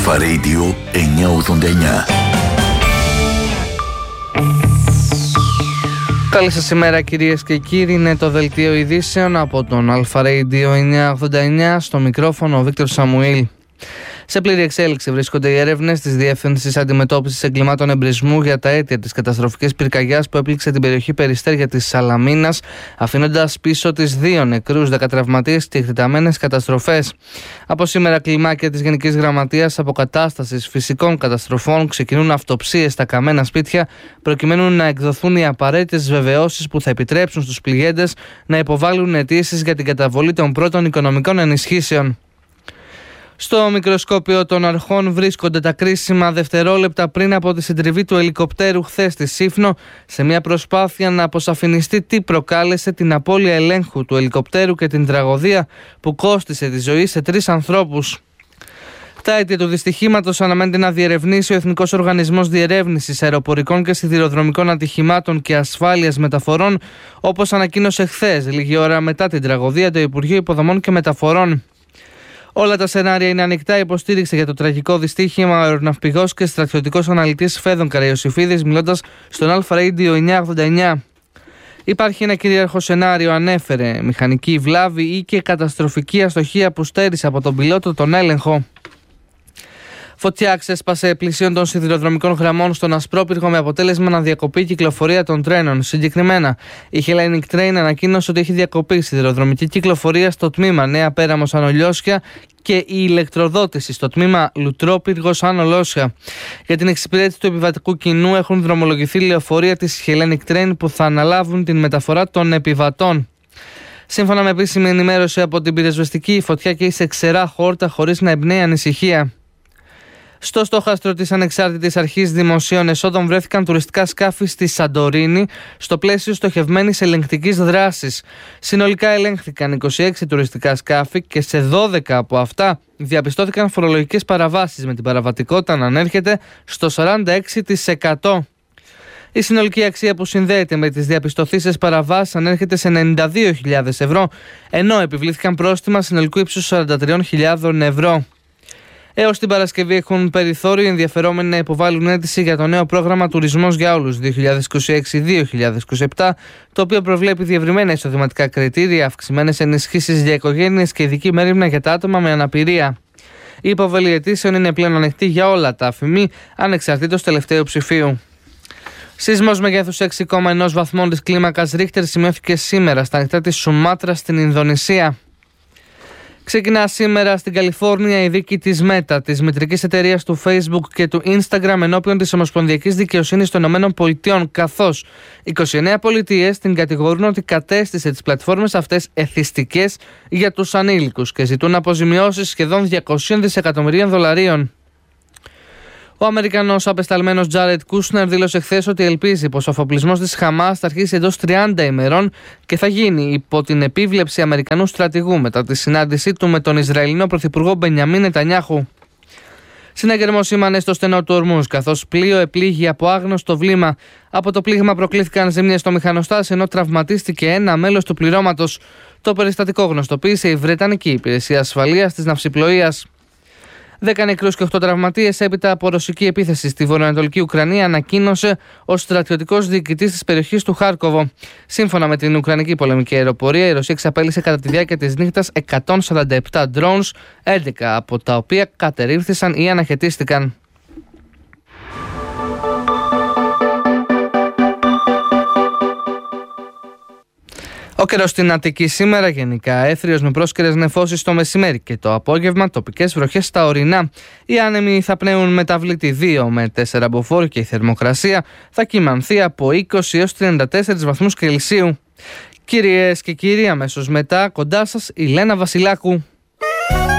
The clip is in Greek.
Αλφα Radio 989. Καλή σας ημέρα κυρίες και κύριοι, είναι το δελτίο ειδήσεων από τον Αλφα Radio 989, στο μικρόφωνο ο Βίκτορ Σαμουήλ. Σε πλήρη εξέλιξη βρίσκονται οι έρευνες της Διεύθυνσης Αντιμετώπισης Εγκλημάτων Εμπρισμού για τα αίτια της καταστροφικής πυρκαγιάς που έπληξε την περιοχή Περιστέρια της Σαλαμίνας, αφήνοντας πίσω τις 2 νεκρούς, 10 τραυματίες και εκτεταμένες καταστροφές. Από σήμερα, κλιμάκια της Γενικής Γραμματείας Αποκατάστασης Φυσικών Καταστροφών ξεκινούν αυτοψίες στα καμένα σπίτια, προκειμένου να εκδοθούν οι απαραίτητες βεβαιώσεις που θα επιτρέψουν στους πληγέντες να υποβάλουν αιτήσεις για την καταβολή των πρώτων οικονομικών ενισχύσεων. Στο μικροσκόπιο των αρχών βρίσκονται τα κρίσιμα δευτερόλεπτα πριν από τη συντριβή του ελικοπτέρου χθες στη Σύφνο, σε μια προσπάθεια να αποσαφινιστεί τι προκάλεσε την απώλεια ελέγχου του ελικοπτέρου και την τραγωδία που κόστισε τη ζωή σε 3 ανθρώπους. Τα αίτια του δυστυχήματος αναμένεται να διερευνήσει ο Εθνικός Οργανισμός Διερεύνησης Αεροπορικών και Σιδηροδρομικών Ατυχημάτων και Ασφάλειας Μεταφορών, όπως ανακοίνωσε χθες, λίγη ώρα μετά την τραγωδία, το Υπουργείο Υποδομών και Μεταφορών. Όλα τα σενάρια είναι ανοιχτά, υποστήριξε για το τραγικό δυστύχημα ο αεροναυπηγός και στρατιωτικός αναλυτής Φέδων Καραϊωσιφίδης, μιλώντας στον Αλφα Radio 989. Υπάρχει ένα κυρίαρχο σενάριο, ανέφερε, μηχανική βλάβη ή και καταστροφική αστοχία που στέρισε από τον πιλότο τον έλεγχο. Φωτιά ξέσπασε πλησίων των σιδηροδρομικών γραμμών στον Ασπρόπυργο με αποτέλεσμα να διακοπεί η κυκλοφορία των τρένων. Συγκεκριμένα, η Hellenic Train ανακοίνωσε ότι έχει διακοπεί η σιδηροδρομική κυκλοφορία στο τμήμα Νέα Πέραμος Ανολιώσια και η ηλεκτροδότηση στο τμήμα Λουτρόπυργος Άνω Λόσια. Για την εξυπηρέτηση του επιβατικού κοινού έχουν δρομολογηθεί λεωφορεία της Hellenic Train που θα αναλάβουν την μεταφορά των επιβατών. Σύμφωνα με επίσημη ενημέρωση από την πυροσβεστική, η φωτιά καίει σε ξερά χόρτα χωρίς να εμπνέει ανησυχία. Στο στόχαστρο της Ανεξάρτητης Αρχής Δημοσίων Εσόδων βρέθηκαν τουριστικά σκάφη στη Σαντορίνη στο πλαίσιο στοχευμένης ελεγκτικής δράσης. Συνολικά ελέγχθηκαν 26 τουριστικά σκάφη και σε 12 από αυτά διαπιστώθηκαν φορολογικές παραβάσεις, με την παραβατικότητα να ανέρχεται στο 46%. Η συνολική αξία που συνδέεται με τις διαπιστωθήσεις παραβάσεις ανέρχεται σε 92.000 ευρώ, ενώ επιβλήθηκαν πρόστιμα συνολικού ύψους 43.000 ευρώ. Έως την Παρασκευή έχουν περιθώριο οι ενδιαφερόμενοι να υποβάλουν αίτηση για το νέο πρόγραμμα Τουρισμός για Όλους 2026-2027, το οποίο προβλέπει διευρυμένα εισοδηματικά κριτήρια, αυξημένες ενισχύσεις για οικογένειες και ειδική μέριμνα για τα άτομα με αναπηρία. Η υποβολή αιτήσεων είναι πλέον ανοιχτή για όλα τα ΑΦΜΗ, ανεξαρτήτως τελευταίου ψηφίου. Σεισμός μεγέθους 6,1 βαθμών της κλίμακας Ρίχτερ σημειώθηκε σήμερα στα νυχτά της Σουμάτρα στην Ινδονησία. Ξεκινά σήμερα στην Καλιφόρνια η δίκη της Meta, της μητρικής εταιρείας του Facebook και του Instagram, ενώπιον της Ομοσπονδιακής Δικαιοσύνης των ΗΠΑ, καθώς 29 πολιτείες την κατηγορούν ότι κατέστησε τις πλατφόρμες αυτές εθιστικές για τους ανήλικους και ζητούν αποζημιώσεις σχεδόν $200 δισεκατομμυρίων. Ο Αμερικανός απεσταλμένος Τζάρετ Κούσνερ δήλωσε χθες ότι ελπίζει πως ο αφοπλισμός της Χαμάς θα αρχίσει εντός 30 ημερών και θα γίνει υπό την επίβλεψη Αμερικανού στρατηγού μετά τη συνάντησή του με τον Ισραηλινό Πρωθυπουργό Μπενιαμίν Νετανιάχου. Συναγερμός σήμανε στο στενό του Ορμούζ, καθώς πλοίο επλήγει από άγνωστο βλήμα. Από το πλήγμα προκλήθηκαν ζημίες στο μηχανοστάσι, ενώ τραυματίστηκε ένα μέλος του πληρώματος. Το περιστατικό γνωστοποίησε η Βρετανική Υπηρεσία Ασφαλείας της Ναυσιπλοείας. 10 νεκρούς και 8 τραυματίες έπειτα από ρωσική επίθεση στη βορειοανατολική Ουκρανία, ανακοίνωσε ο στρατιωτικός διοικητής της περιοχής του Χάρκοβο. Σύμφωνα με την Ουκρανική πολεμική αεροπορία, η Ρωσία εξαπέλυσε κατά τη διάρκεια της νύχτας 147 drones, 11 από τα οποία κατερρύφθησαν ή αναχαιτίστηκαν. Ο καιρός στην Αττική σήμερα γενικά έθριος με πρόσκαιρες νεφώσεις το μεσημέρι και το απόγευμα, τοπικές βροχές στα ορεινά. Οι άνεμοι θα πνέουν μεταβλητή 2 με 4 μποφόρ και η θερμοκρασία θα κυμανθεί από 20 έως 34 βαθμούς Κελσίου. Κυρίες και κύριοι, αμέσως μετά κοντά σας η Λένα Βασιλάκου.